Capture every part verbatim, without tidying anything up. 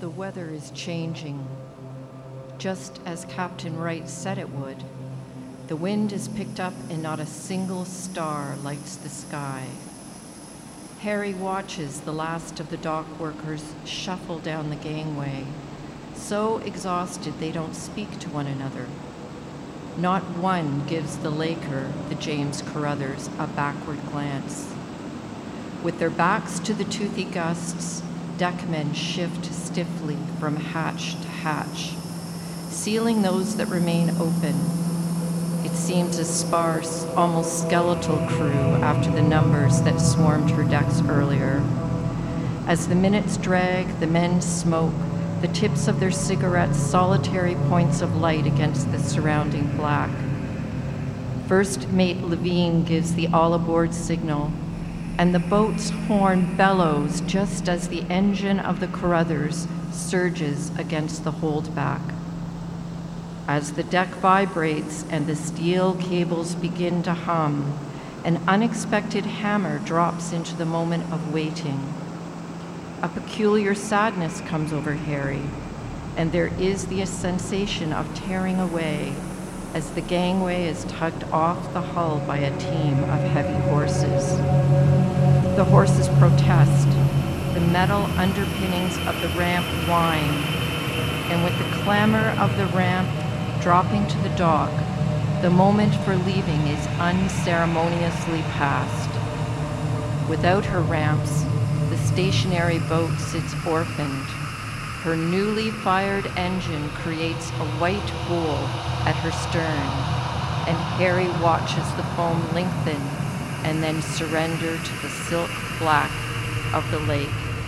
The weather is changing, just as Captain Wright said it would. The wind is picked up and not a single star lights the sky. Harry watches the last of the dock workers shuffle down the gangway, so exhausted they don't speak to one another. Not one gives the Laker, the James Carruthers, a backward glance. With their backs to the toothy gusts, deckmen shift stiffly from hatch to hatch, sealing those that remain open. It seems a sparse, almost skeletal crew after the numbers that swarmed her decks earlier. As the minutes drag, the men smoke, the tips of their cigarettes solitary points of light against the surrounding black. First Mate Levine gives the all-aboard signal, and the boat's horn bellows just as the engine of the Carruthers surges against the holdback. As the deck vibrates and the steel cables begin to hum, an unexpected hammer drops into the moment of waiting. A peculiar sadness comes over Harry, and there is the sensation of tearing away as the gangway is tugged off the hull by a team of heavy horses. The horses protest. The metal underpinnings of the ramp whine, and with the clamor of the ramp dropping to the dock, the moment for leaving is unceremoniously past. Without her ramps, the stationary boat sits orphaned. Her newly fired engine creates a white bowl at her stern, and Harry watches the foam lengthen and then surrender to the silk black of the lake.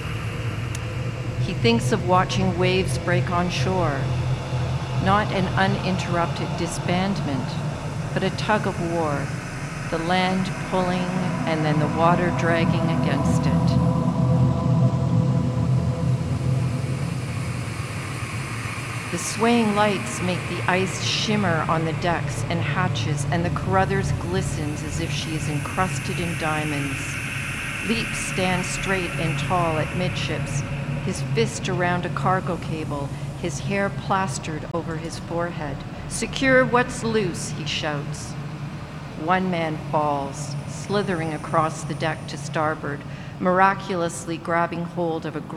He thinks of watching waves break on shore, not an uninterrupted disbandment, but a tug of war, the land pulling and then the water dragging against it. The swaying lights make the ice shimmer on the decks and hatches, and the Carruthers glistens as if she is encrusted in diamonds. Leap stands straight and tall at midships, his fist around a cargo cable, his hair plastered over his forehead. "Secure what's loose," he shouts. One man falls, slithering across the deck to starboard, miraculously grabbing hold of a